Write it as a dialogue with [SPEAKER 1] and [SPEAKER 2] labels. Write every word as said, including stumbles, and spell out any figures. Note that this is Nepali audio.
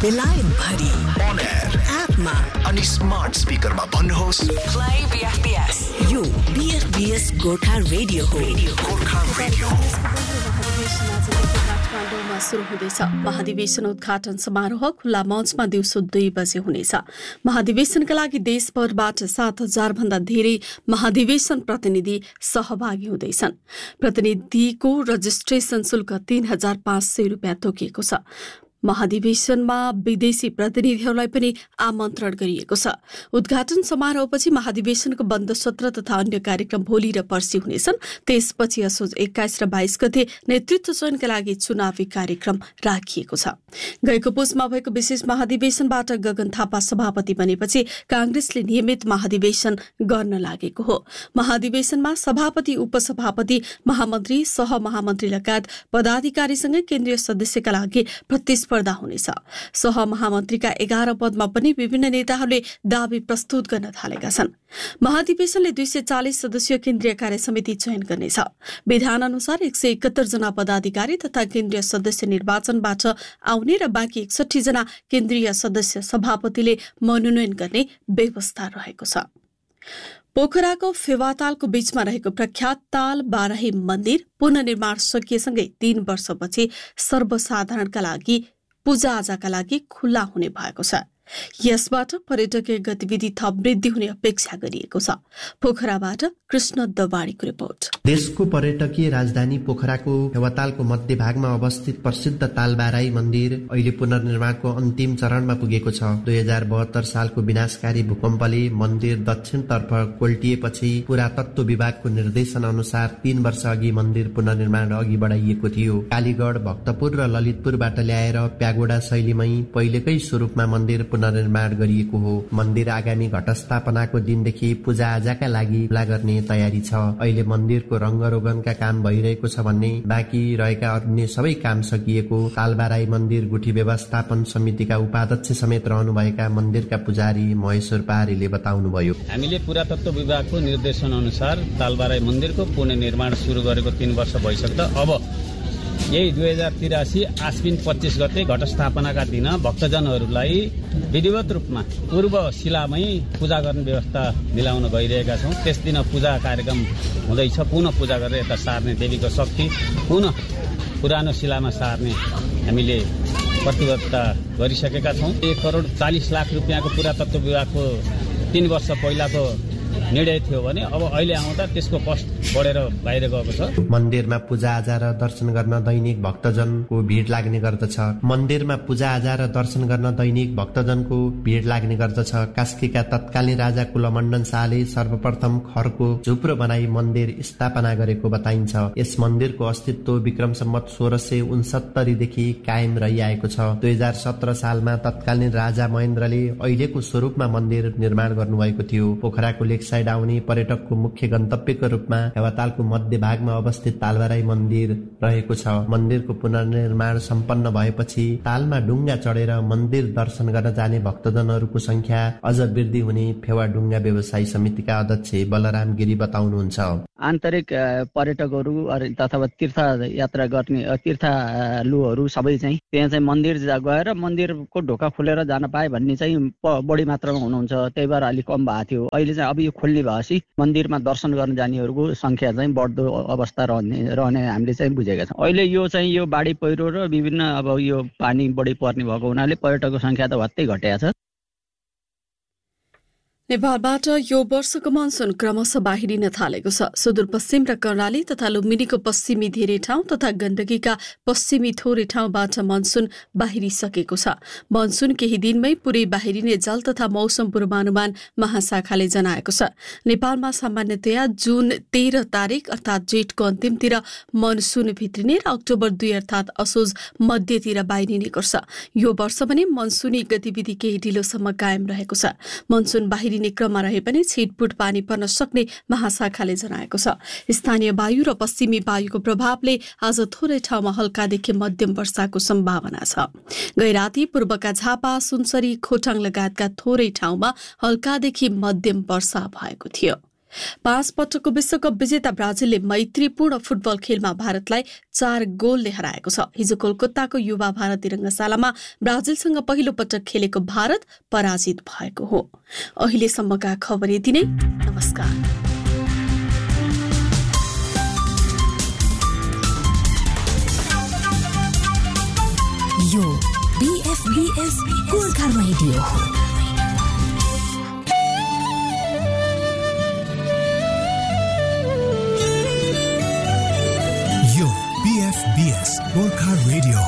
[SPEAKER 1] बेलायत भरि
[SPEAKER 2] on air
[SPEAKER 1] एपमा
[SPEAKER 2] अनि स्मार्ट स्पिकरमा भन्नुहोस्
[SPEAKER 1] play B F B S। यो B F B S Gorkha radio हो।
[SPEAKER 2] गोर्खा रेडियो
[SPEAKER 3] काठमाडौँमा सुरु हुँदैछ महाधिवेशन उद्घाटन समारोह खुल्ला मञ्चमा दिउँसो दुई बजे हुनेछ। महाधिवेशनका लागि देशभरबाट सात हजार भन्दा धेरै महाधिवेशन प्रतिनिधि सहभागी हुँदैछन्। प्रतिनिधिको रजिस्ट्रेसन शुल्क तीन हजार पाँच सय रुपियाँ तोकिएको छ। महाधिवेशनमा विदेशी प्रतिनिधिहरूलाई पनि आमन्त्रण गरिएको छ। उद्घाटन समारोहपछि महाधिवेशनको बन्द सत्र तथा अन्य कार्यक्रम भोलि र पर्सि हुनेछन्। त्यसपछि असोज एक्काइस र बाइस गते नेतृत्व चयनका लागि चुनावी कार्यक्रम राखिएको छ। गएको पुसमा भएको विशेष महाधिवेशनबाट गगन थापा सभापति बनेपछि कांग्रेसले नियमित महाधिवेशन गर्न लागेको हो। महाधिवेशनमा सभापति, उपसभापति, महामन्त्री, सहमहामन्त्री लगायत पदाधिकारीसँगै केन्द्रीय सदस्यका लागि प्रतिस्पर्धा हुनेछ। सहमहामन्त्रीका एघार पदमा पनि विभिन्न नेताहरूले दावी प्रस्तुत गर्न थालेका छन्। महाधिवेशनले दुई सय चालिस सदस्यीय केन्द्रीय कार्य समिति चयन गर्नेछ। विधान अनुसार एक सय एकहत्तर जना पदाधिकारी तथा केन्द्रीय सदस्य निर्वाचनबाट आउने र बाँकी एकसठी जना केन्द्रीय सदस्य सभापतिले मनोनयन गर्ने व्यवस्था रहेको छ। पोखराको फेवातालको बीचमा रहेको प्रख्यात ताल बाराही मन्दिर पुनर्निर्माण सकिएसँगै तीन वर्षपछि सर्वसाधारणका लागि पूजाआजाका लागि खुल्ला हुने भएको छ। यसबाट पर्यटकीय गतिविधि थप वृद्धि हुने अपेक्षा गरिएको छ। पोखराबाट कृष्ण दवाडीको रिपोर्ट।
[SPEAKER 4] देशको पर्यटकीय राजधानी पोखराको फेवातालको मध्य भागमा अवस्थित प्रसिद्ध तालबाराई मन्दिर अहिले पुनर्निर्माणको अन्तिम चरणमा पुगेको छ। दुई हजार बहत्तर सालको विनाशकारी भूकम्पले मन्दिर दक्षिणतर्फ कोल्टिएपछि पुरातत्व विभागको निर्देशन अनुसार तीन वर्ष अघि मन्दिर पुनर्निर्माण अघि बढाइएको थियो। कालीगढ, भक्तपुर र ललितपुरबाट ल्याएर प्यागोडा शैलीमै पहिलेकै स्वरूपमा मन्दिर पुनर्निर्माण गरिएको हो। मन्दिर आगामी घटस्थापनाको दिनदेखि पूजाआजाका लागि खुला गर्ने तयारी छ। अहिले मन्दिरको रङ्गरोगनका काम भइरहेको छ भन्ने बाँकी रहेका अन्य सबै काम सकिएको तालबाराई मन्दिर गुठी व्यवस्थापन समितिका उपाध्यक्ष समेत रहनुभएका मन्दिरका पुजारी महेश्वर पहाडीले बताउनुभयो।
[SPEAKER 5] हामीले पुरातत्व विभागको निर्देशन अनुसार तालबाराई मन्दिरको पुनर्निर्माण सुरु गरेको तीन वर्ष भइसक्दा अब यही दुई हजार तिरासी आश्विन पच्चिस गते घटस्थापनाका दिन भक्तजनहरूलाई विधिवत रूपमा पूर्व शिलामै पूजा गर्ने व्यवस्था मिलाउन गइरहेका छौँ। त्यस दिन पूजा कार्यक्रम हुँदैछ। पुनः पूजा गरेर यता सार्ने देवीको शक्ति पुनः पुरानो शिलामा सार्ने हामीले प्रतिबद्धता गरिसकेका छौँ। एक करोड चालिस लाख रुपियाँको पुरातत्व विभागको तीन वर्ष पहिलाको निर्णय थियो भने अब अहिले आउँदा त्यसको कस्ट बढेर बाहिर गएको छ।
[SPEAKER 4] मन्दिरमा पूजाआजा र दर्शन गर्न दैनिक भक्तजनको भिड लाग्ने गर्दछ। मन्दिरमा पूजाआजा र दर्शन गर्न दैनिक भक्तजनको भिड लाग्ने गर्दछ। कास्कीका तत्कालीन राजा कुलमण्डन शाहले सर्वप्रथम खरको झुप्रो बनाई मन्दिर स्थापना गरेको बताइन्छ। यस मन्दिरको अस्तित्व विक्रम सम्वत सोह्र सय उनसत्तरीदेखि कायम रहिआएको छ। दुई हजार सत्र सालमा तत्कालीन राजा महेन्द्रले अहिलेको स्वरूपमा मन्दिर निर्माण गर्नुभएको थियो। पोखराको लेक साइड आउने पर्यटकको मुख्य गन्तव्यको रूपमा फेवातालको मध्य भागमा अवस्थित तालबाराई मन्दिर रहेको छ। मन्दिरको पुनर्निर्माण सम्पन्न भएपछि तालमा डुङ्गा चढेर मन्दिर दर्शन गर्न जाने भक्तजनहरूको संख्या अझ वृद्धि हुने फेवा डुङ्गा व्यवसायी समितिका अध्यक्ष बलराम गिरी बताउनुहुन्छ।
[SPEAKER 6] आन्तरिक पर्यटकहरू अथवा तीर्थ यात्रा गर्ने तीर्थालुहरू सबै चाहिँ त्यहाँ चाहिँ मन्दिर गएर मन्दिरको ढोका खोलेर जान पाए भन्ने चाहिँ बढी मात्रामा हुनुहुन्छ। त्यही भएर अलिक कम भएको थियो। अहिले चाहिँ अब यो खोल्ने भएपछि मन्दिरमा दर्शन गर्न जानेहरूको संख्या चाहिँ बढ्दो अवस्था रहने रहने हामीले चाहिँ बुझेका छौँ। अहिले यो चाहिँ यो बाढी पहिरो र विभिन्न अब यो पानी बढी पर्ने भएको हुनाले पर्यटकको संख्या त भत्तै घटेको छ।
[SPEAKER 3] नेपालबाट यो वर्षको मनसुन क्रमशः बाहिरिन थालेको छ। सुदूरपश्चिम र कर्णाली तथा लुम्बिनीको पश्चिमी धेरै ठाउँ तथा गण्डकीका पश्चिमी थोरै ठाउँबाट मनसुन बाहिरिसकेको छ। मनसुन केही दिनमै पुरै बाहिरिने जल तथा मौसम पूर्वानुमान महाशाखाले जनाएको छ। नेपालमा सामान्यतया जुन तेह्र तारिक अर्थात् जेठको अन्तिमतिर मनसुन भित्रिने र अक्टोबर दुई अर्थात् असोज मध्यतिर बाहिरिने गर्छ। यो वर्ष पनि मनसुनी गतिविधि केही ढिलोसम्म कायम रहेको छ। मनसुन बाहिर क्रममा रहे पनि छिटपुट पानी पर्न सक्ने महाशाखाले जनाएको छ। स्थानीय वायु र पश्चिमी वायुको प्रभावले आज थोरै ठाउँमा हल्कादेखि मध्यम वर्षाको सम्भावना छ। गैराती पूर्वका झापा, सुनसरी, खोटाङ लगायतका थोरै ठाउँमा हल्कादेखि मध्यम वर्षा भएको थियो। पाँच पटकको विश्वकप विजेता ब्राजिलले मैत्रीपूर्ण फुटबल खेलमा भारतलाई चार गोलले हराएको छ। हिजो कोलकाताको युवा भारती रङ्गशालामा ब्राजिलसँग पहिलो पटक खेलेको भारत पराजित भएको हो। अहिलेसम्मका खबर यति नै। नमस्कार।
[SPEAKER 1] यो बीएफबीएस गोर्खा रेडियो हो।
[SPEAKER 2] यो बीएफबीएस गोर्खा रेडियो